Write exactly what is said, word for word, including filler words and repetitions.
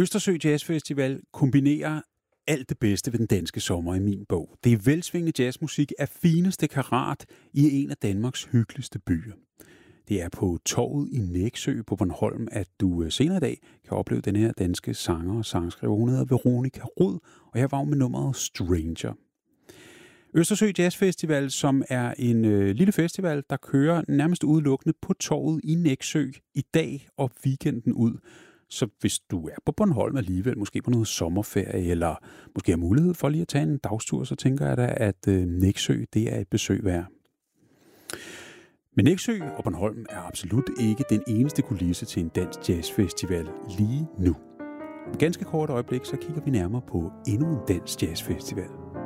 Østersø Jazz Festival kombinerer alt det bedste ved den danske sommer i min bog. Det er velsvingende jazzmusik af fineste karat i en af Danmarks hyggeligste byer. Det er på Torvet i Nexø på Bornholm, at du senere i dag kan opleve den her danske sanger og sangskriver. Hun hedder Veronica Rud, og jeg var med nummeret Stranger. Østersø Jazz Festival, som er en øh, lille festival, der kører nærmest udelukkende på Torvet i Nexø i dag og weekenden ud. Så hvis du er på Bornholm alligevel, måske på noget sommerferie, eller måske har mulighed for lige at tage en dagstur, så tænker jeg da, at øh, Nexø, det er et besøg værd. Men Nexø og Bornholm er absolut ikke den eneste kulisse til en dansk jazzfestival lige nu. Om ganske kort øjeblik, så kigger vi nærmere på endnu en dansk jazzfestival.